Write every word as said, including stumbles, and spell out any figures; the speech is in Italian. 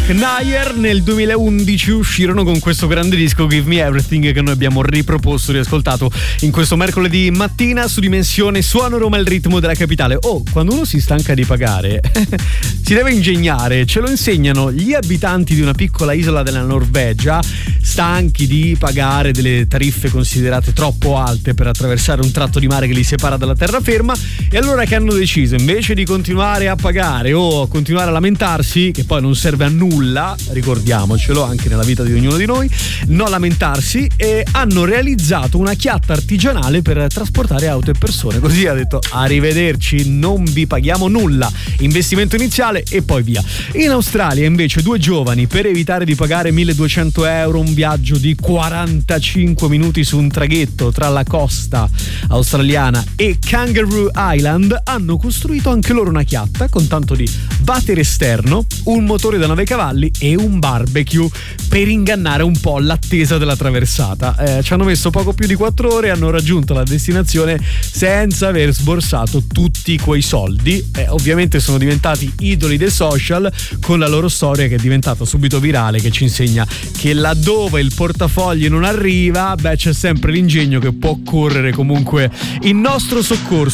Nair nel duemilaundici uscirono con questo grande disco Give Me Everything, che noi abbiamo riproposto, riascoltato in questo mercoledì mattina su Dimensione Suono Roma, il ritmo della capitale. Oh, quando uno si stanca di pagare si deve ingegnare, ce lo insegnano gli abitanti di una piccola isola della Norvegia, stanchi di pagare delle tariffe considerate troppo alte per attraversare un tratto di mare che li separa dalla terraferma, e allora che hanno deciso, invece di continuare a pagare o continuare a lamentarsi, che poi non serve a nulla, ricordiamocelo anche nella vita di ognuno di noi, non lamentarsi, e hanno realizzato una chiatta artigianale per trasportare auto e persone. Così ha detto: arrivederci, non vi paghiamo nulla, investimento iniziale e poi via. In Australia invece due giovani, per evitare di pagare milleduecento euro un viaggio di quarantacinque minuti su un traghetto tra la costa australiana e Kangaroo Island, hanno costruito anche loro una chiatta con tanto di water esterno, un motore da nove cavalli e un barbecue per ingannare un po' l'attesa della traversata. Eh, ci hanno messo poco più di quattro ore e hanno raggiunto la destinazione senza aver sborsato tutti quei soldi. Eh, ovviamente sono diventati idoli dei social con la loro storia, che è diventata subito virale, che ci insegna che laddove il portafogli non arriva, beh, c'è sempre l'ingegno che può correre comunque in nostro soccorso.